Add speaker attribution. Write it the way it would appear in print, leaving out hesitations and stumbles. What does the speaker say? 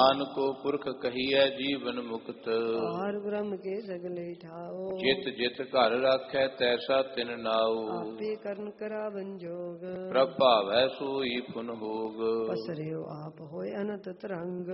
Speaker 1: नानको पुरख कहिए जीवन मुक्त।
Speaker 2: आर ब्रह्म के सगले ठाओ।
Speaker 1: जित जित घर राखै तैसा तिन नाऊ।
Speaker 2: आपे करन करावन जोग।
Speaker 1: प्रभ भावै सोई पुन भोग।
Speaker 2: पसरियो आप होय अनंत तरंग।